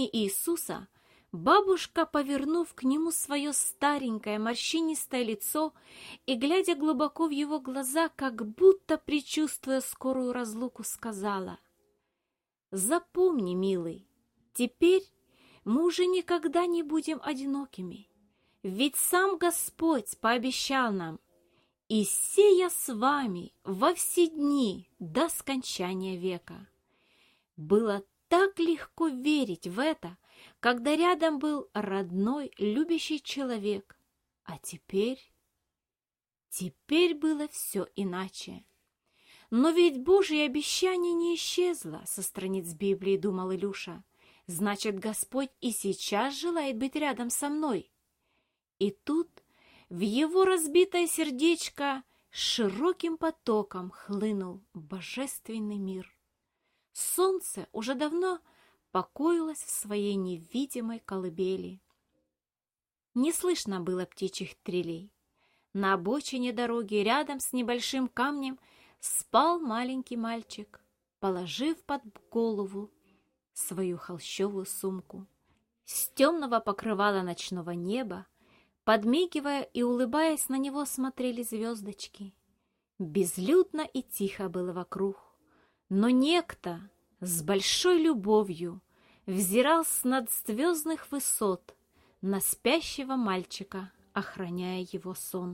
появления Иисуса, бабушка, повернув к нему свое старенькое морщинистое лицо и, глядя глубоко в его глаза, как будто предчувствуя скорую разлуку, сказала: «Запомни, милый, теперь мы уже никогда не будем одинокими, ведь сам Господь пообещал нам: «И сея с вами во все дни до скончания века». Было так легко верить в это, когда рядом был родной, любящий человек. А теперь было все иначе. Но ведь Божье обещание не исчезло со страниц Библии, думал Илюша. Значит, Господь и сейчас желает быть рядом со мной. И тут в его разбитое сердечко широким потоком хлынул божественный мир. Солнце уже давно покоилось в своей невидимой колыбели. Не слышно было птичьих трелей. На обочине дороги рядом с небольшим камнем спал маленький мальчик, положив под голову свою холщовую сумку. С темного покрывала ночного неба, подмигивая и улыбаясь, на него смотрели звездочки. Безлюдно и тихо было вокруг, но некто с большой любовью взирал с надзвездных высот на спящего мальчика, охраняя его сон.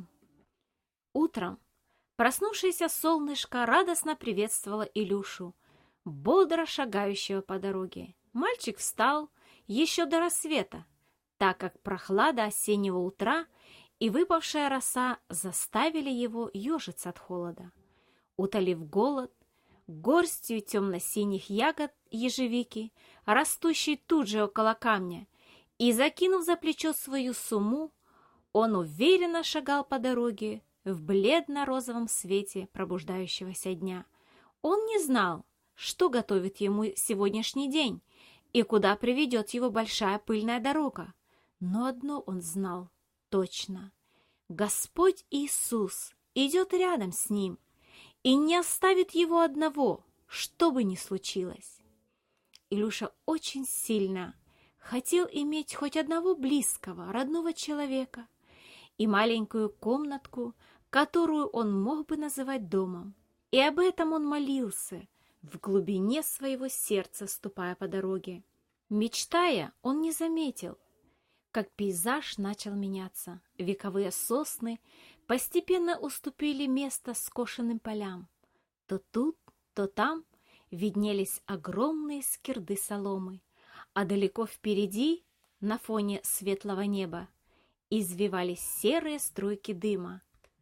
Утром проснувшееся солнышко радостно приветствовало Илюшу, бодро шагающего по дороге. Мальчик встал еще до рассвета, так как прохлада осеннего утра и выпавшая роса заставили его ежиться от холода. Утолив голод горстью темно-синих ягод ежевики, растущей тут же около камня, и, закинув за плечо свою сумму, он уверенно шагал по дороге в бледно-розовом свете пробуждающегося дня. Он не знал, что готовит ему сегодняшний день и куда приведет его большая пыльная дорога. Но одно он знал точно: Господь Иисус идет рядом с ним и не оставит его одного, что бы ни случилось. Илюша очень сильно хотел иметь хоть одного близкого, родного человека и маленькую комнатку, которую он мог бы называть домом. И об этом он молился в глубине своего сердца, ступая по дороге. Мечтая, он не заметил, как пейзаж начал меняться. Вековые сосны постепенно уступили место скошенным полям. То тут, то там виднелись огромные скирды соломы, а далеко впереди, на фоне светлого неба, извивались серые струйки дыма.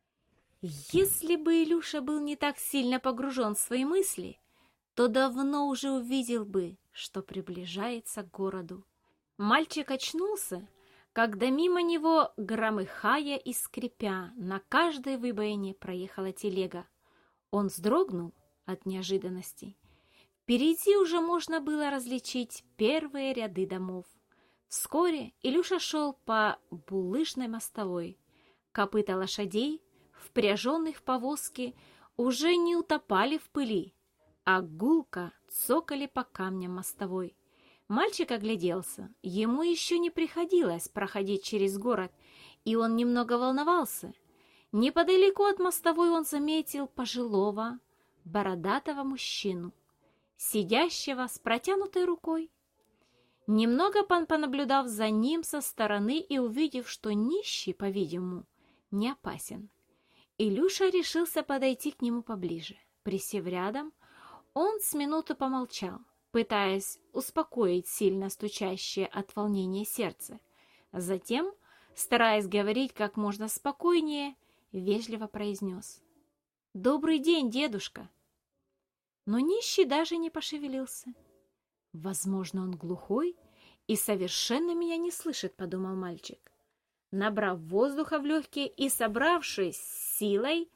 Если бы Илюша был не так сильно погружен в свои мысли, то давно уже увидел бы, что приближается к городу. Мальчик очнулся, когда мимо него, громыхая и скрипя, на каждой выбоине проехала телега. Он вздрогнул от неожиданности. Впереди уже можно было различить первые ряды домов. Вскоре Илюша шел по булыжной мостовой. Копыта лошадей, впряженных в повозки, уже не утопали в пыли, а гулко цокали по камням мостовой. Мальчик огляделся. Ему еще не приходилось проходить через город, и он немного волновался. Неподалеку от мостовой он заметил пожилого, бородатого мужчину, сидящего с протянутой рукой. Немного понаблюдав за ним со стороны и увидев, что нищий, по-видимому, не опасен, Илюша решился подойти к нему поближе. Присев рядом, он с минуту помолчал, пытаясь успокоить сильно стучащее от волнения сердце. Затем, стараясь говорить как можно спокойнее, вежливо произнес: «Добрый день, дедушка!» Но нищий даже не пошевелился. «Возможно, он глухой и совершенно меня не слышит», — подумал мальчик. Набрав воздуха в легкие и собравшись с силой,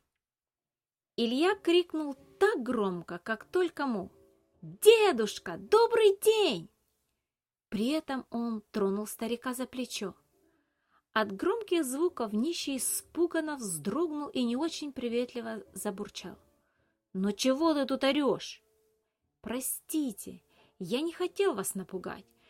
Илья крикнул так громко, как только мог: «Дедушка, добрый день!» При этом он тронул старика за плечо. От громких звуков нищий испуганно вздрогнул и не очень приветливо забурчал: «Но чего ты тут орешь?» «Простите, я не хотел вас напугать.